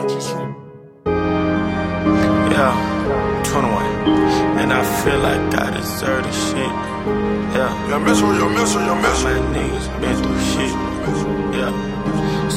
Yeah, 21. And I feel like I deserve this shit. Yeah. Y'a miss, y'a miss, y'a miss. My niggas been through shit. Yeah.